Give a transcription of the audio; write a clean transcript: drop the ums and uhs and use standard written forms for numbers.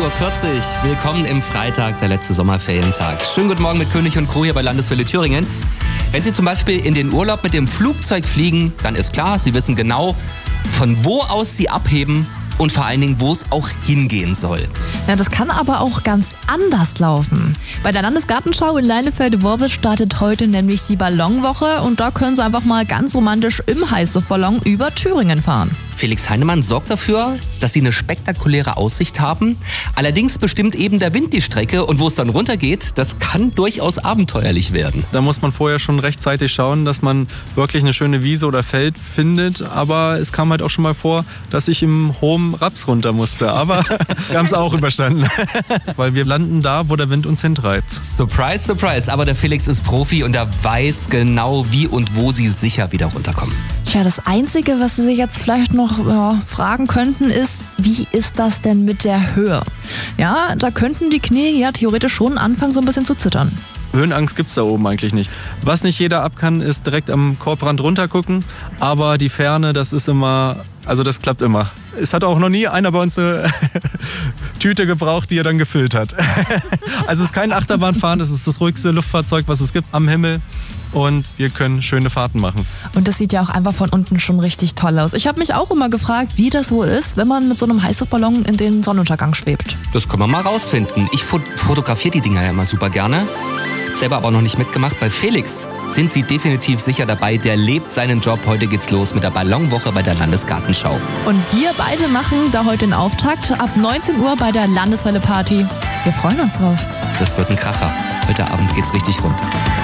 Uhr. Willkommen im Freitag, der letzte Sommerferientag. Schönen guten Morgen mit König und Crew hier bei Landeswelle Thüringen. Wenn Sie zum Beispiel in den Urlaub mit dem Flugzeug fliegen, dann ist klar, Sie wissen genau, von wo aus Sie abheben und vor allen Dingen, wo es auch hingehen soll. Ja, das kann aber auch ganz anders laufen. Bei der Landesgartenschau in Leinefelde-Worbis startet heute nämlich die Ballonwoche und da können Sie einfach mal ganz romantisch im Heißluftballon über Thüringen fahren. Felix Heinemann sorgt dafür, dass Sie eine spektakuläre Aussicht haben. Allerdings bestimmt eben der Wind die Strecke und wo es dann runtergeht, das kann durchaus abenteuerlich werden. Da muss man vorher schon rechtzeitig schauen, dass man wirklich eine schöne Wiese oder Feld findet. Aber es kam halt auch schon mal vor, dass ich im hohen Raps runter musste. Aber wir haben es auch überstanden. Weil wir landen da, wo der Wind uns hintreibt. Surprise, surprise. Aber der Felix ist Profi und er weiß genau, wie und wo Sie sicher wieder runterkommen. Tja, das Einzige, was Sie sich jetzt vielleicht noch fragen könnten, ist, wie ist das denn mit der Höhe? Ja, da könnten die Knie ja theoretisch schon anfangen, so ein bisschen zu zittern. Höhenangst gibt's da oben eigentlich nicht. Was nicht jeder ab kann, ist direkt am Korbrand runtergucken. Aber die Ferne, das ist immer, also das klappt immer. Es hat auch noch nie einer bei uns eine Tüte gebraucht, die er dann gefüllt hat. Also es ist kein Achterbahnfahren, es ist das ruhigste Luftfahrzeug, was es gibt am Himmel. Und wir können schöne Fahrten machen. Und das sieht ja auch einfach von unten schon richtig toll aus. Ich habe mich auch immer gefragt, wie das so ist, wenn man mit so einem Heißluftballon in den Sonnenuntergang schwebt. Das können wir mal rausfinden. Ich fotografiere die Dinger ja immer super gerne. Selber aber noch nicht mitgemacht. Bei Felix sind Sie definitiv sicher dabei. Der lebt seinen Job. Heute geht's los mit der Ballonwoche bei der Landesgartenschau. Und wir beide machen da heute den Auftakt ab 19 Uhr bei der Landeswelle Party. Wir freuen uns drauf. Das wird ein Kracher. Heute Abend geht's richtig rund.